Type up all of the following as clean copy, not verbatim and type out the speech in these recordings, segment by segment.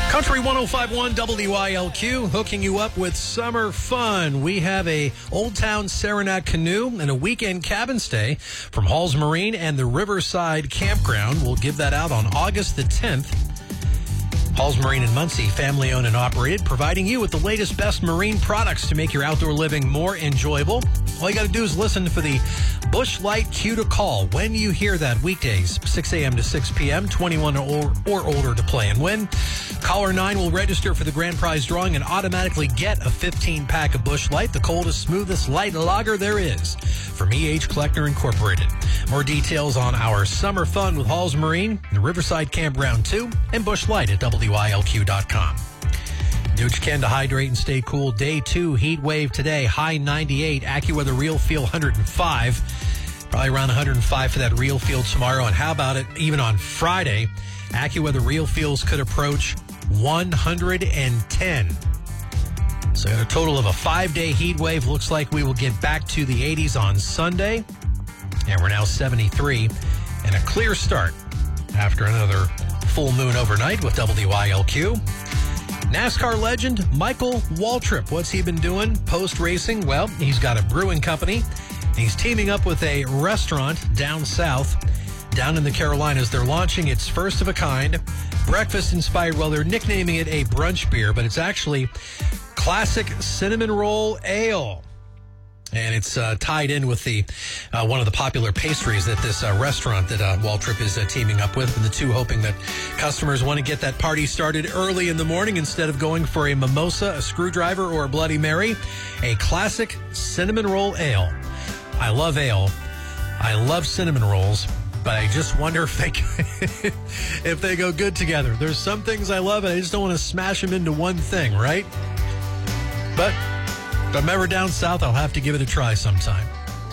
Country 105.1 WILQ, hooking you up with summer fun. We have a Old Town Saranac canoe and a weekend cabin stay from Halls Marine and the Riverside Campground. We'll give that out on August the 10th. Halls Marine in Muncie, family owned and operated, providing you with the latest best marine products to make your outdoor living more enjoyable. All you got to do is listen for the Busch Light cue to call when you hear that, weekdays, 6 a.m. to 6 p.m., 21 or older to play and win. Caller 9 will register for the grand prize drawing and automatically get a 15-pack of Busch Light, the coldest, smoothest light lager there is, from E.H. Kleckner Incorporated. More details on our summer fun with Halls Marine, the Riverside Campground 2, and Busch Light at WILQ.com. Do what you can to hydrate and stay cool. Day 2 heat wave today, high 98. AccuWeather Real Feel 105. Probably around 105 for that Real Feel tomorrow. And how about it, even on Friday, AccuWeather Real Feels could approach 110. So a total of a 5-day heat wave. Looks like we will get back to the 80s on Sunday. And we're now 73. And a clear start after another full moon overnight with WILQ. NASCAR legend Michael Waltrip. What's he been doing post-racing? Well, he's got a brewing company. He's teaming up with a restaurant down south, down in the Carolinas. They're launching its first of a kind, breakfast-inspired. Well, they're nicknaming it a brunch beer, but it's actually classic cinnamon roll ale. And it's tied in with the one of the popular pastries that this restaurant that Waltrip is teaming up with. And the two hoping that customers want to get that party started early in the morning instead of going for a mimosa, a screwdriver, or a Bloody Mary. A classic cinnamon roll ale. I love ale. I love cinnamon rolls. But I just wonder if they go good together. There's some things I love, and I just don't want to smash them into one thing, right? But if I'm ever down south, I'll have to give it a try sometime.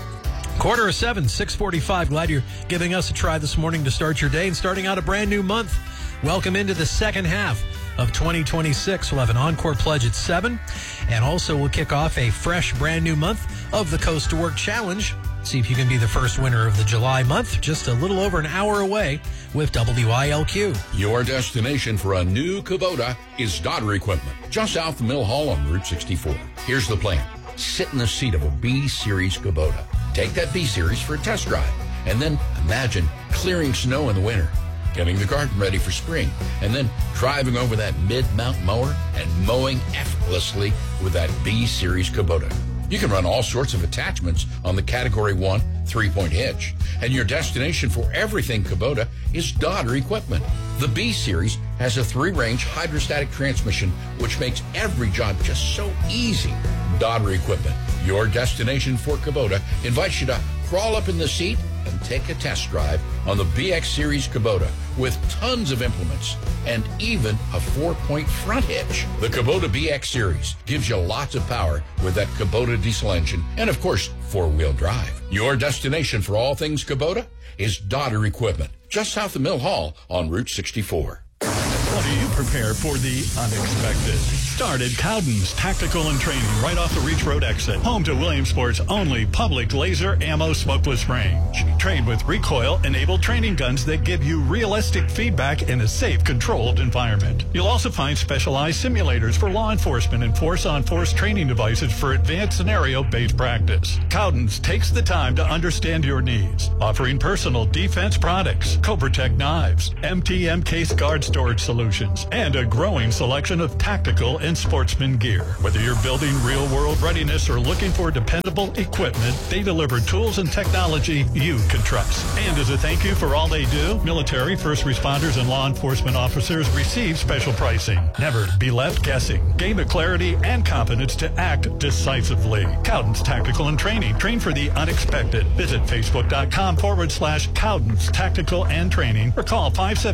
6:45, 6:45. Glad you're giving us a try this morning to start your day and starting out a brand new month. Welcome into the second half of 2026. We'll have an encore pledge at 7. And also we'll kick off a fresh brand new month of the Coast to Work Challenge. See if you can be the first winner of the July month, just a little over an hour away with WILQ. Your destination for a new Kubota is Dodder Equipment, just south of Mill Hall on Route 64. Here's the plan. Sit in the seat of a B-Series Kubota. Take that B-Series for a test drive, and then imagine clearing snow in the winter, getting the garden ready for spring, and then driving over that mid-mount mower and mowing effortlessly with that B-Series Kubota. You can run all sorts of attachments on the Category 1 3-point hitch. And your destination for everything Kubota is Dodder Equipment. The B-Series has a 3-range hydrostatic transmission, which makes every job just so easy. Dodder Equipment, your destination for Kubota, invites you to crawl up in the seat and take a test drive on the BX Series Kubota with tons of implements and even a 4-point front hitch. The Kubota BX Series gives you lots of power with that Kubota diesel engine and, of course, 4-wheel drive. Your destination for all things Kubota is Dodder Equipment, just south of Mill Hall on Route 64. How do you prepare for the unexpected? Start at Cowden's Tactical and Training right off the Reach Road exit. Home to Williamsport's only public laser ammo smokeless range. Train with recoil-enabled training guns that give you realistic feedback in a safe, controlled environment. You'll also find specialized simulators for law enforcement and force-on-force training devices for advanced scenario-based practice. Cowden's takes the time to understand your needs, offering personal defense products, Cobra-Tech knives, MTM case guard storage solutions, and a growing selection of tactical and sportsman gear. Whether you're building real-world readiness or looking for dependable equipment, they deliver tools and technology you can trust. And as a thank you for all they do, military, first responders, and law enforcement officers receive special pricing. Never be left guessing. Gain the clarity and confidence to act decisively. Cowden's Tactical and Training. Train for the unexpected. Visit Facebook.com/Cowden's Tactical and Training or call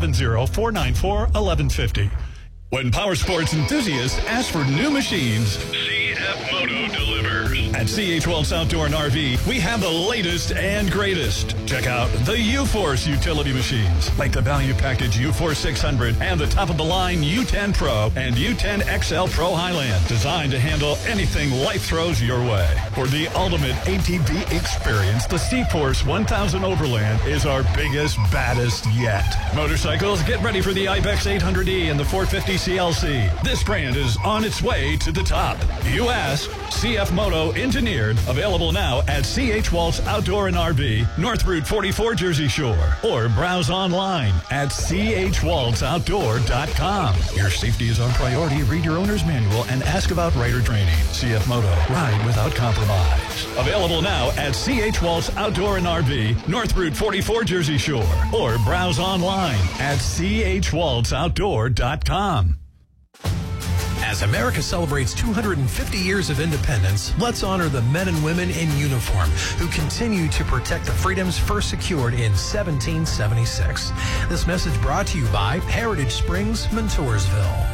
570-494-1150. When power sports enthusiasts ask for new machines, CF Moto delivers. At CH Waltz Outdoor and RV, we have the latest and greatest. Check out the U-Force utility machines, like the Value Package U-Force 600 and the top-of-the-line U10 Pro and U10 XL Pro Highland, designed to handle anything life throws your way. For the ultimate ATV experience, the C-Force 1000 Overland is our biggest, baddest yet. Motorcycles, get ready for the Ibex 800E and the 450 CLC. This brand is on its way to the top. You ask, CF Moto Engineered, available now at CH Waltz Outdoor and RV, North Route 44 Jersey Shore, or browse online at chwaltzoutdoor.com. Your safety is our priority. Read your owner's manual and ask about rider training. CF Moto, ride without compromise. Available now at CH Waltz Outdoor and RV, North Route 44 Jersey Shore, or browse online at chwaltzoutdoor.com. As America celebrates 250 years of independence, let's honor the men and women in uniform who continue to protect the freedoms first secured in 1776. This message brought to you by Heritage Springs, Montoursville.